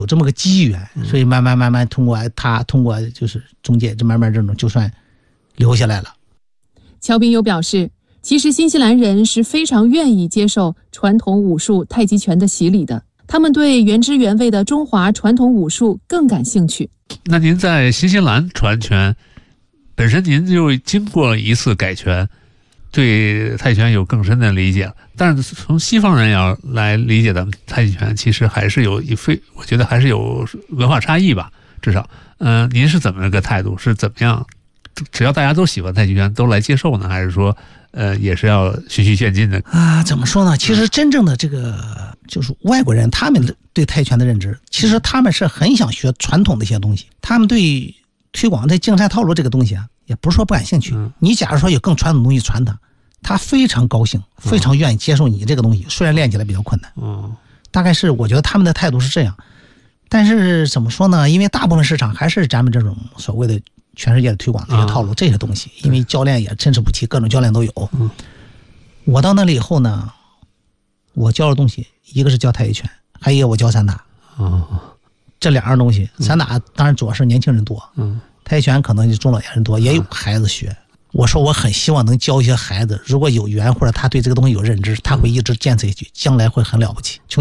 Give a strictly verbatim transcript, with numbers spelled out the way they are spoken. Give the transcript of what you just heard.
有这么个机缘，所以慢慢慢慢通过他通过就是中介，这慢慢这种就算留下来了。 乔彬又表示，其实新西兰人是非常愿意接受传统武术太极拳的洗礼的，他们对原汁原味的中华传统武术更感兴趣。 那您在新西兰传拳，本身您就经过一次改拳，对太极拳有更深的理解了。但是从西方人要来理解的太极拳，其实还是有一非，我觉得还是有文化差异吧，至少，嗯、呃，您是怎么个态度？是怎么样？只要大家都喜欢太极拳，都来接受呢？还是说，呃，也是要循序渐进的啊？怎么说呢？其实真正的这个就是外国人，他们对泰拳的认知，其实他们是很想学传统的一些东西，他们对推广这竞赛套路这个东西啊，也不是说不感兴趣。嗯、你假如说有更传统的东西传他，他非常高兴，非常愿意接受你这个东西，虽然练起来比较困难。嗯，大概是我觉得他们的态度是这样。但是怎么说呢？因为大部分市场还是咱们这种所谓的全世界的推广这些套路、啊、这些东西，因为教练也参差不齐，各种教练都有。嗯，我到那里以后呢，我教的东西一个是教太极拳，还有一个我教散打。哦、嗯，这两样东西，散打当然主要是年轻人多，嗯，太极拳可能就中老年人多，也有孩子学。我说我很希望能教一些孩子，如果有缘或者他对这个东西有认知，他会一直坚持下去，将来会很了不起。